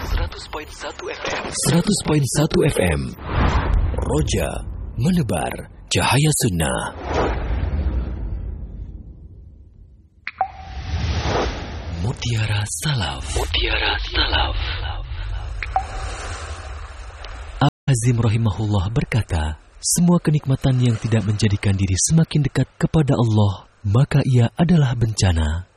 100.1 FM. 100.1 FM. Roja menebar cahaya sunnah. Mutiara Salaf. Mutiara Salaf. Azim rahimahullah berkata, semua kenikmatan yang tidak menjadikan diri semakin dekat kepada Allah, maka ia adalah bencana.